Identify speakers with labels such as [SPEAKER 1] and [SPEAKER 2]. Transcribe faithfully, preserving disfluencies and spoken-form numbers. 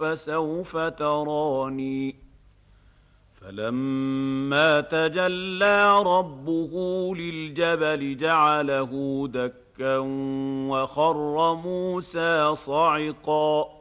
[SPEAKER 1] فسوف تراني فلما تجلى ربه للجبل جعله دكا وخر موسى صعقا